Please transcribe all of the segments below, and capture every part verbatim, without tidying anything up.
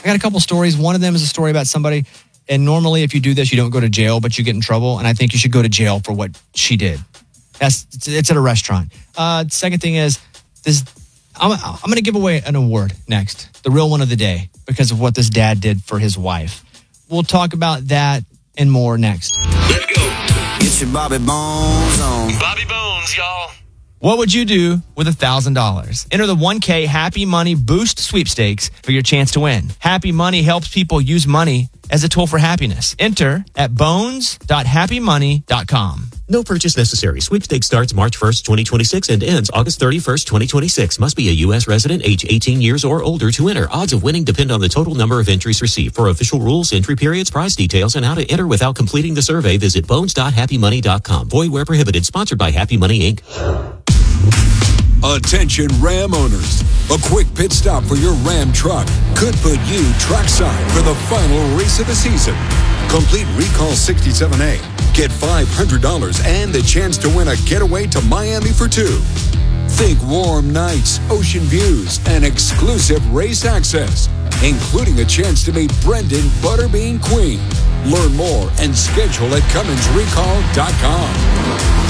I got a couple stories. One of them is a story about somebody, and normally if you do this, you don't go to jail, but you get in trouble, and I think you should go to jail for what she did. That's It's, it's at a restaurant. Uh, second thing is, this. I'm, I'm going to give away an award next, the real one of the day, because of what this dad did for his wife. We'll talk about that and more next. Let's go. Get your Bobby Bones on. Bobby Bones, y'all. What would you do with one thousand dollars? Enter the one K Happy Money Boost Sweepstakes for your chance to win. Happy Money helps people use money as a tool for happiness. Enter at bones dot happy money dot com. No purchase necessary. Sweepstakes starts March first, twenty twenty-six and ends August thirty-first, twenty twenty-six. Must be a U S resident, age eighteen years or older to enter. Odds of winning depend on the total number of entries received. For official rules, entry periods, prize details, and how to enter without completing the survey, visit bones dot happy money dot com. Void where prohibited. Sponsored by Happy Money, Incorporated. Attention Ram owners. A quick pit stop for your Ram truck could put you trackside for the final race of the season. Complete Recall sixty-seven A. Get five hundred dollars and the chance to win a getaway to Miami for two. Think warm nights, ocean views, and exclusive race access, including a chance to meet Brendan Butterbean Queen. Learn more and schedule at Cummins Recall dot com.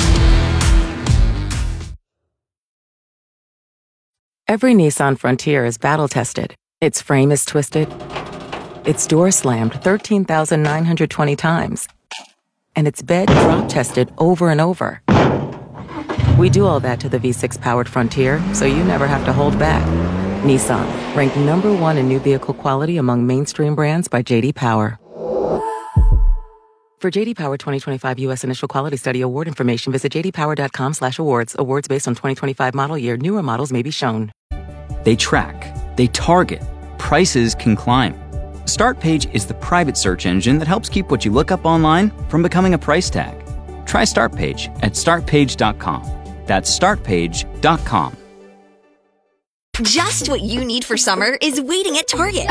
Every Nissan Frontier is battle-tested. Its frame is twisted. Its door slammed thirteen thousand nine hundred twenty times. And its bed drop-tested over and over. We do all that to the V six powered Frontier, so you never have to hold back. Nissan, ranked number one in new vehicle quality among mainstream brands by J D Power. For J D Power twenty twenty-five U S Initial Quality Study award information, visit j d power dot com slash awards. Awards based on twenty twenty-five model year. Newer models may be shown. They track. They target. Prices can climb. StartPage is the private search engine that helps keep what you look up online from becoming a price tag. Try StartPage at start page dot com. That's start page dot com. Just what you need for summer is waiting at Target.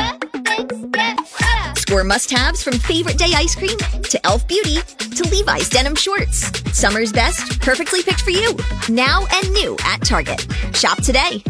Score must-haves from Favorite Day ice cream to Elf Beauty to Levi's denim shorts. Summer's best, perfectly picked for you. Now and new at Target. Shop today.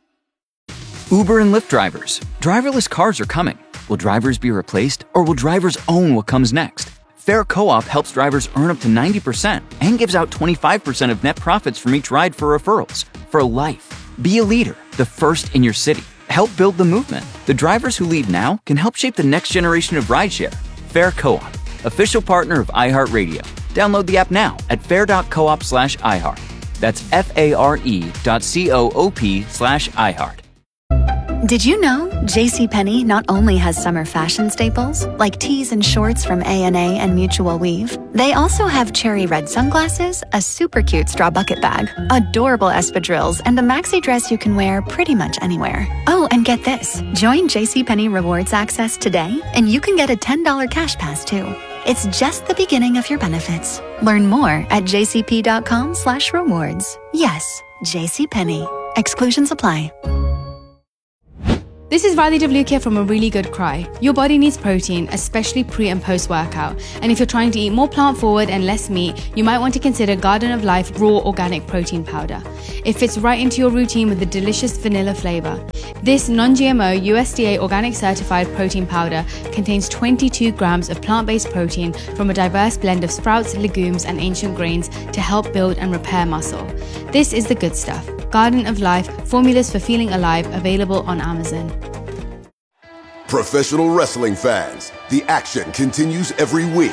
Uber and Lyft drivers. Driverless cars are coming. Will drivers be replaced, or will drivers own what comes next? Fair Co-op helps drivers earn up to ninety percent and gives out twenty-five percent of net profits from each ride for referrals. For life. Be a leader, the first in your city. Help build the movement. The drivers who lead now can help shape the next generation of rideshare. Fair Co-op, official partner of iHeartRadio. Download the app now at fair dot coop slash iHeart. That's F-A-R-E dot C-O-O-P slash iHeart. Did you know JCPenney not only has summer fashion staples, like tees and shorts from A and A and Mutual Weave, they also have cherry red sunglasses, a super cute straw bucket bag, adorable espadrilles, and a maxi dress you can wear pretty much anywhere. Oh, and get this. Join JCPenney Rewards Access today, and you can get a ten dollars cash pass, too. It's just the beginning of your benefits. Learn more at jcp.com slash rewards. Yes, JCPenney. Exclusions apply. This is Riley Devlukia from A Really Good Cry. Your body needs protein, especially pre and post workout. And if you're trying to eat more plant forward and less meat, you might want to consider Garden of Life Raw Organic Protein Powder. It fits right into your routine with a delicious vanilla flavor. This non-G M O U S D A organic certified protein powder contains twenty-two grams of plant-based protein from a diverse blend of sprouts, legumes, and ancient grains to help build and repair muscle. This is the good stuff. Garden of Life, formulas for feeling alive, available on Amazon. Professional wrestling fans, the action continues every week.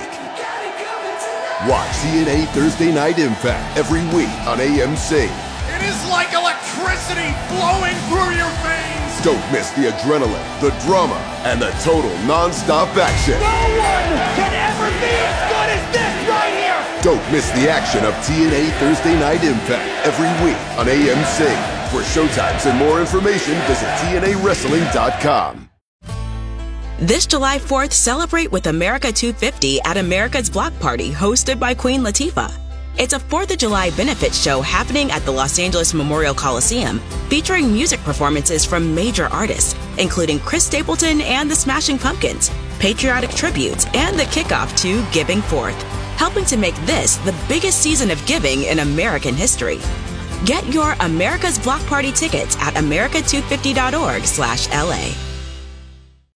Watch T N A Thursday Night Impact every week on A M C. It is like electricity flowing through your veins. Don't miss the adrenaline, the drama, and the total non-stop action. No one can ever be as good as this right here. Don't miss the action of T N A Thursday Night Impact every week on A M C. For showtimes and more information, visit T N A wrestling dot com. This July fourth, celebrate with America two fifty at America's Block Party, hosted by Queen Latifah. It's a fourth of July benefit show happening at the Los Angeles Memorial Coliseum, featuring music performances from major artists, including Chris Stapleton and the Smashing Pumpkins, patriotic tributes, and the kickoff to Giving Forth, helping to make this the biggest season of giving in American history. Get your America's Block Party tickets at america two fifty dot org slash L A.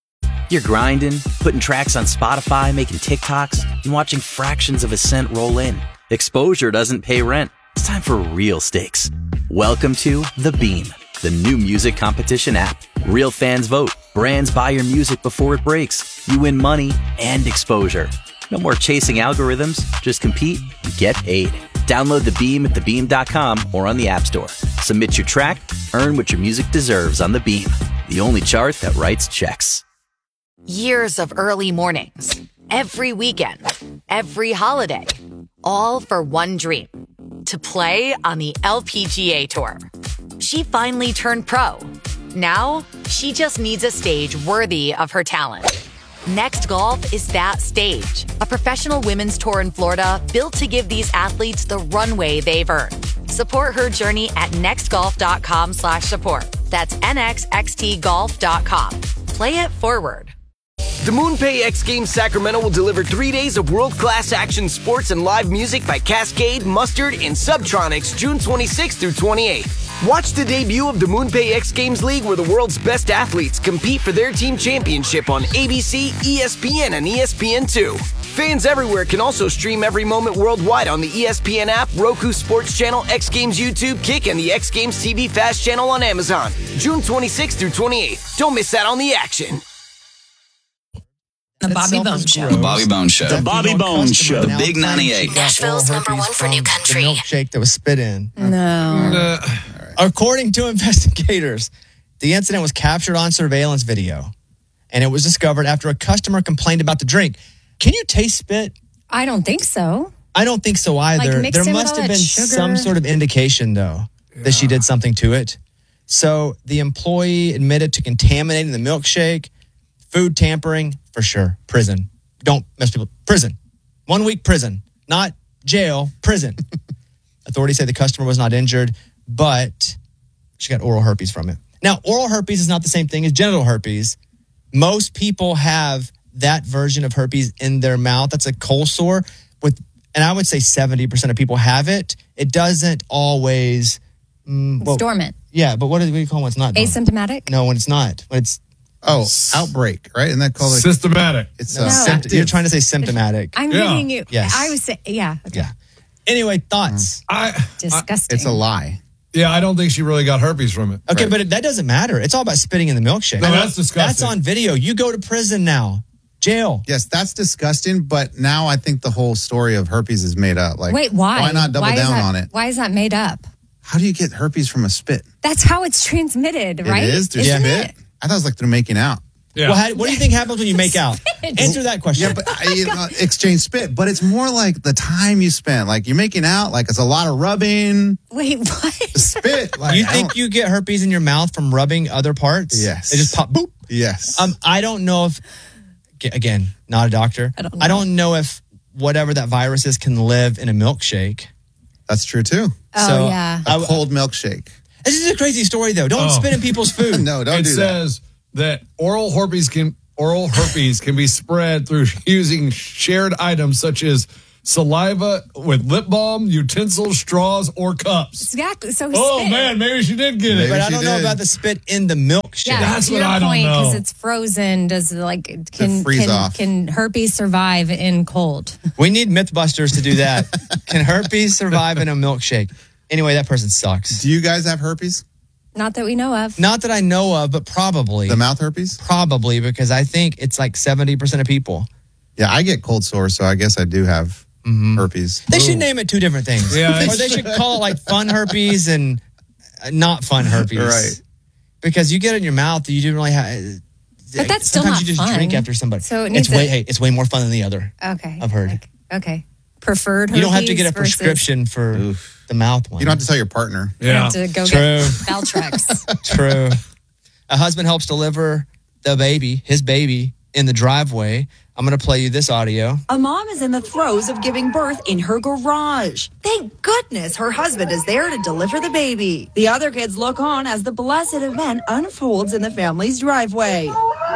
You're grinding, putting tracks on Spotify, making TikToks, and watching fractions of a cent roll in. Exposure doesn't pay rent. It's time for real stakes. Welcome to The Beam, the new music competition app. Real fans vote. Brands buy your music before it breaks. You win money and exposure. No more chasing algorithms. Just compete and get paid. Download The Beam at the beam dot com or on the App Store. Submit your track, earn what your music deserves on The Beam, the only chart that writes checks. Years of early mornings, every weekend, every holiday, all for one dream, to play on the L P G A Tour. She finally turned pro. Now, she just needs a stage worthy of her talent. Next Golf is that stage, a professional women's tour in Florida built to give these athletes the runway they've earned. Support her journey at nextgolf.com slash support. That's nxxtgolf dot com. Play it forward. The MoonPay X Games Sacramento will deliver three days of world-class action sports and live music by Cascade, Mustard, and Subtronics June twenty-sixth through twenty-eighth. Watch the debut of the MoonPay X Games League, where the world's best athletes compete for their team championship on A B C, E S P N, and E S P N two. Fans everywhere can also stream every moment worldwide on the E S P N app, Roku Sports Channel, X Games YouTube, Kick, and the X Games T V Fast Channel on Amazon. June twenty-sixth through twenty-eighth. Don't miss out on the action. The Bobby Bones Show. The Bobby Bones Show. The Bobby Bones Show. The Big ninety-eight. Nashville's number one for new country. The milkshake that was spit in. No. Uh, according to investigators, the incident was captured on surveillance video, and it was discovered after a customer complained about the drink. Can you taste spit? I don't think so. I don't think so either. Like, mixed there in with must all have that been sugar. some sort of indication, though, yeah. that she did something to it. So the employee admitted to contaminating the milkshake, food tampering, for sure. Prison. Don't mess people. Prison. One week prison. Not jail, prison. Authorities say the customer was not injured, but she got oral herpes from it. Now, oral herpes is not the same thing as genital herpes. Most people have that version of herpes in their mouth. That's a cold sore with, and I would say seventy percent of people have it. It doesn't always. Mm, well, it's dormant. Yeah, but what do we call when it's not dormant? Asymptomatic? No, when it's not. When it's Oh, outbreak, right? Isn't that called like, systematic? It's no. uh, Sympt- You're trying to say symptomatic. I'm yeah. reading you. Yes. I was saying, yeah. Okay. Yeah. Anyway, thoughts. I Disgusting. It's a lie. Yeah, I don't think she really got herpes from it. Okay, Right. but it, that doesn't matter. It's all about spitting in the milkshake. No, that's disgusting. That's on video. You go to prison now. Jail. Yes, that's disgusting. But now I think the whole story of herpes is made up. Like, Wait, why? Why not double Why is down that- on it? Why is that made up? How do you get herpes from a spit? That's how it's transmitted, right? It is through Isn't spit. it? I thought it was like they're making out. Yeah. Well, how, what do you think happens when you make out? Answer that question. Yeah, but I, you know, exchange spit. But it's more like the time you spend. Like you're making out. Like it's a lot of rubbing. Wait, what? Spit. Like, you I think don't- you get herpes in your mouth from rubbing other parts? Yes. It just pop, boop. Yes. Um, I don't know if, again, not a doctor. I don't know. I don't know if whatever that virus is can live in a milkshake. That's true too. Oh, So, yeah. A cold milkshake. This is a crazy story, though. Don't Oh. spit in people's food. No, don't it do that. says that oral herpes can oral herpes can be spread through using shared items such as saliva with lip balm, utensils, straws, or cups. Exactly. So he Oh spit. man, maybe she did get it. But I she don't know did. about the spit in the milkshake. Yeah, That's to what your I don't point, know. because it's frozen. Does like can freeze can, off. can herpes survive in cold? We need Mythbusters to do that. Can herpes survive in a milkshake? Anyway, that person sucks. Do you guys have herpes? Not that we know of. Not that I know of, but probably. The mouth herpes? Probably, because I think it's like seventy percent of people. Yeah, I get cold sores, so I guess I do have herpes. They should name it two different things. Yeah, or they should call it like fun herpes and uh, not fun herpes. Right. Because you get it in your mouth, you don't really have. But that's still sometimes not you just fun. drink after somebody. So it it's needs way a- hey, it's way more fun than the other. Okay. I've heard. Like, okay. Preferred herpes. You don't have to get a versus- prescription for the mouth one. You don't have to tell your partner. You Yeah. have to go True. get Valtrex. True. A husband helps deliver the baby, his baby, in the driveway. I'm going to play you this audio. A mom is in the throes of giving birth in her garage. Thank goodness her husband is there to deliver the baby. The other kids look on as the blessed event unfolds in the family's driveway.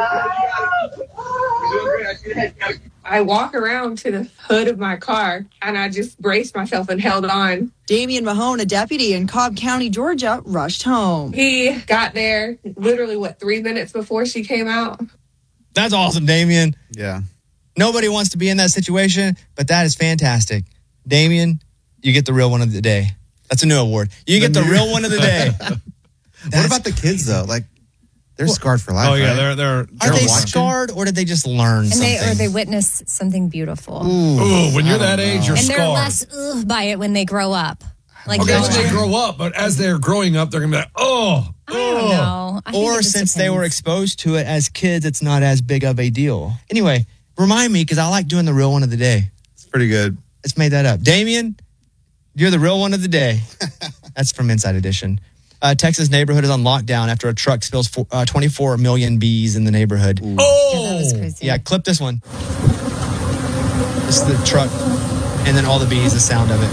I walk around to the hood of my car and I just braced myself and held on. Damian Mahone, a deputy in Cobb County, Georgia, rushed home. He got there literally, what, three minutes before she came out? That's awesome, Damien. Yeah. Nobody wants to be in that situation, but that is fantastic. Damien, you get the real one of the day. That's a new award. You The get the new- real one of the day. What about the kids though? Like they're scarred for life. Oh yeah, right? they're they're. Are they're they watching. scarred or did they just learn And something? they or they witness something beautiful. Ooh, when you're I that don't age, know. you're and they're scarred. less ugh by it when they grow up. Like Okay, they'll- when they grow up, but as they're growing up, they're gonna be like, oh, I don't know. I think it Or just since they were depends. exposed to it as kids, it's not as big of a deal. Anyway, remind me because I like doing the real one of the day. It's pretty good. Let's make that up. Damien, you're the real one of the day. That's from Inside Edition. Uh, Texas neighborhood is on lockdown after a truck spills four, uh, twenty-four million bees in the neighborhood. oh. Yeah, that was crazy. Yeah, clip this one. This is the truck, and then all the bees, the sound of it.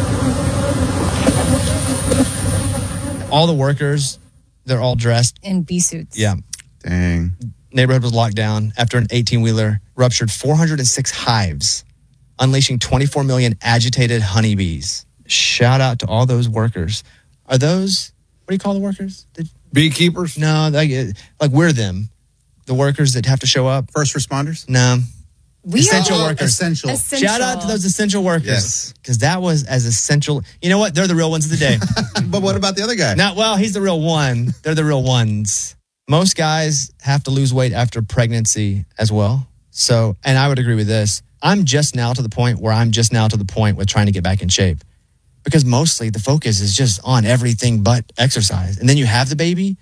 All the workers, they're all dressed. In bee suits. Yeah. Dang. Neighborhood was locked down after an eighteen-wheeler ruptured four hundred six hives, unleashing twenty-four million agitated honeybees. Shout out to all those workers. Are those, what do you call the workers? The, Beekeepers? no, like, like we're them. The workers that have to show up. First responders? No. We essential are workers. Essential. essential. Shout out to those essential workers. Yes. Because that was as essential. You know what? They're the real ones of the day. But what about the other guy? Not well, he's the real one. They're the real ones. Most guys have to lose weight after pregnancy as well. So, and I would agree with this. I'm just now to the point where I'm just now to the point with trying to get back in shape. Because mostly the focus is just on everything but exercise. And then you have the baby.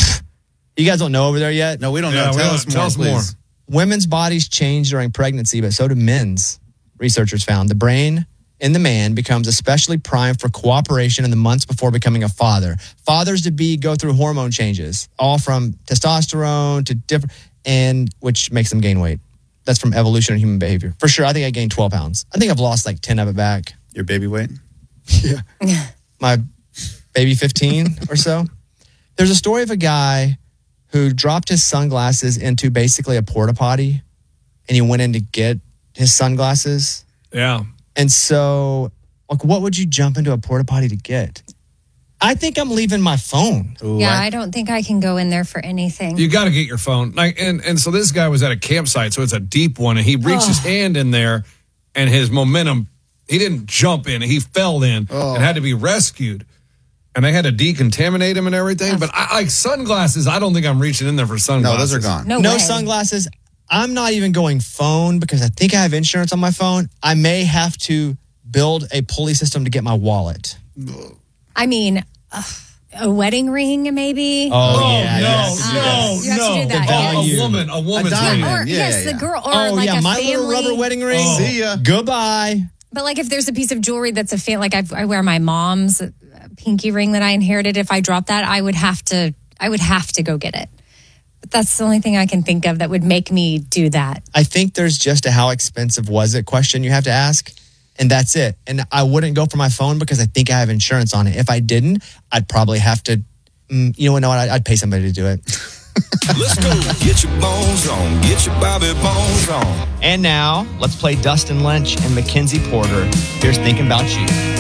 You guys don't know over there yet? No, we don't Yeah, know. we Tell don't- us more, tell us more. please. Women's bodies change during pregnancy, but so do men's. Researchers found the brain in the man becomes especially primed for cooperation in the months before becoming a father. Fathers to be go through hormone changes, all from testosterone to different, and which makes them gain weight. That's from evolution of human behavior. For sure, I think I gained twelve pounds. I think I've lost like ten of it back. Your baby weight? Yeah. My baby fifteen or so. There's a story of a guy who dropped his sunglasses into basically a porta potty and he went in to get his sunglasses. Yeah. And so, like, what would you jump into a porta potty to get? I think I'm leaving my phone. Ooh, Yeah, I- I don't think I can go in there for anything. You got to get your phone. Like, and and so this guy was at a campsite, so it's a deep one, and he reached his hand in there, and his momentum, he didn't jump in, he fell in Oh. and had to be rescued. And they had to decontaminate him and everything. But I like sunglasses. I don't think I'm reaching in there for No, sunglasses. those are gone. No, No way. sunglasses. I'm not even going phone because I think I have insurance on my phone. I may have to build a pulley system to get my wallet. I mean, uh, a wedding ring, maybe. Oh, Oh, yeah. no, yes. no, Yes. You have to no. do that, Oh, yes. a woman, a woman's A diamond. ring. Or Yeah, yes, yeah, the yeah. girl, or Oh, like yeah, a my family. little rubber wedding ring. Oh. See ya. Goodbye. But like, if there's a piece of jewelry that's a fan, like I've, I wear my mom's uh, pinky ring that I inherited. If I drop that, I would have to, I would have to go get it. But that's the only thing I can think of that would make me do that. I think there's just a how expensive was it question you have to ask. And that's it. And I wouldn't go for my phone because I think I have insurance on it. If I didn't, I'd probably have to, mm, you know what, no, I'd, I'd pay somebody to do it. Let's go. Get your bones on. Get your Bobby Bones on. And now, let's play Dustin Lynch and Mackenzie Porter. Here's Thinking About You.